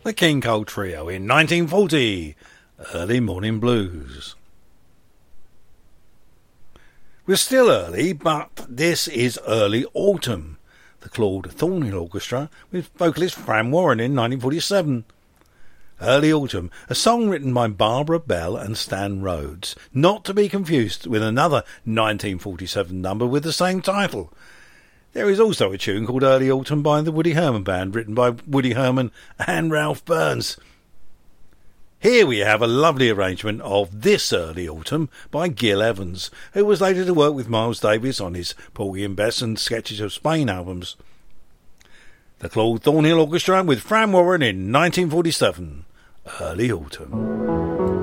The King Cole Trio in 1940, Early Morning Blues. We're still early, but this is Early Autumn, the Claude Thornhill Orchestra with vocalist Fran Warren in 1947. Early Autumn, a song written by Barbara Bell and Stan Rhodes, not to be confused with another 1947 number with the same title. There is also a tune called Early Autumn by the Woody Herman Band, written by Woody Herman and Ralph Burns. Here we have a lovely arrangement of This Early Autumn by Gil Evans, who was later to work with Miles Davis on his Porgy and Bess and Sketches of Spain albums. The Claude Thornhill Orchestra with Fran Warren in 1947, Early Autumn.